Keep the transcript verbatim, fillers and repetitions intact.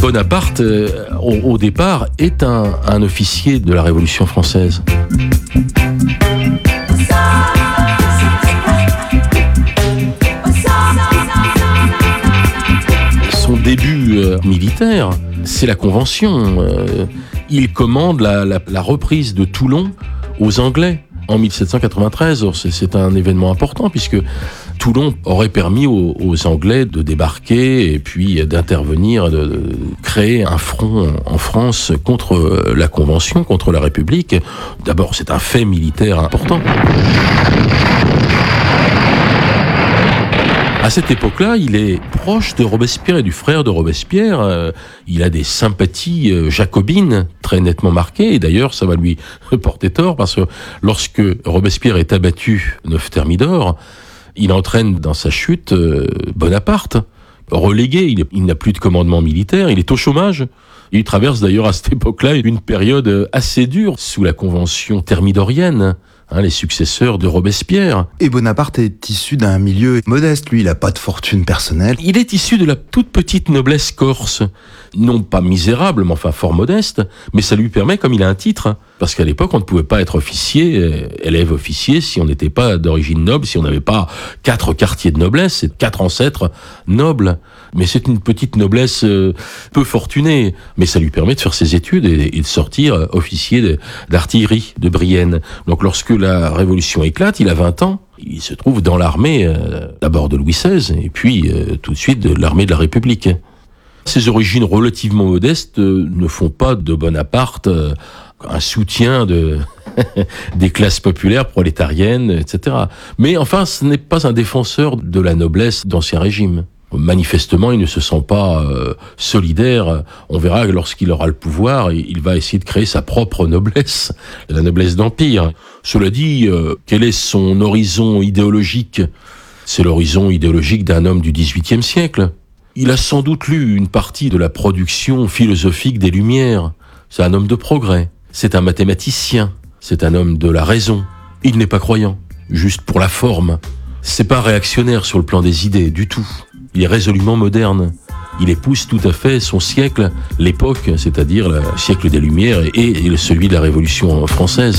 Bonaparte, euh, au, au départ, est un, un officier de la Révolution française. Son début euh, militaire, c'est la Convention. Euh, il commande la, la, la reprise de Toulon aux Anglais en mille sept cent quatre-vingt-treize. C'est, c'est un événement important puisque Toulon aurait permis aux, aux Anglais de débarquer et puis d'intervenir, de, de créer un front en France contre la Convention, contre la République. D'abord, c'est un fait militaire important. À cette époque-là, il est proche de Robespierre et du frère de Robespierre. Euh, il a des sympathies euh, jacobines très nettement marquées. Et d'ailleurs, ça va lui porter tort parce que lorsque Robespierre est abattu neuf Thermidor, il entraîne dans sa chute euh, Bonaparte. Relégué, il, est, il n'a plus de commandement militaire, il est au chômage. Il traverse d'ailleurs à cette époque-là une période assez dure sous la Convention thermidorienne. Hein, les successeurs de Robespierre. Et Bonaparte est issu d'un milieu modeste, lui, il n'a pas de fortune personnelle. Il est issu de la toute petite noblesse corse, non pas misérable, mais enfin fort modeste, mais ça lui permet, comme il a un titre, parce qu'à l'époque, on ne pouvait pas être officier, élève officier, si on n'était pas d'origine noble, si on n'avait pas quatre quartiers de noblesse, c'est quatre ancêtres nobles. Mais c'est une petite noblesse euh, peu fortunée, mais ça lui permet de faire ses études et, et de sortir officier de, d'artillerie de Brienne. Donc lorsque la Révolution éclate, il a vingt ans, il se trouve dans l'armée, euh, d'abord de Louis seize, et puis euh, tout de suite de l'armée de la République. Ses origines relativement modestes euh, ne font pas de Bonaparte euh, un soutien de des classes populaires prolétariennes, et cetera. Mais enfin, ce n'est pas un défenseur de la noblesse d'Ancien Régime. Manifestement, il ne se sent pas euh, solidaire. On verra que lorsqu'il aura le pouvoir, il va essayer de créer sa propre noblesse, la noblesse d'Empire. Cela dit, euh, quel est son horizon idéologique ? C'est l'horizon idéologique d'un homme du dix-huitième siècle. Il a sans doute lu une partie de la production philosophique des Lumières. C'est un homme de progrès. C'est un mathématicien. C'est un homme de la raison. Il n'est pas croyant, juste pour la forme. C'est pas réactionnaire sur le plan des idées, du tout. Il est résolument moderne. Il épouse tout à fait son siècle, l'époque, c'est-à-dire le siècle des Lumières et celui de la Révolution française.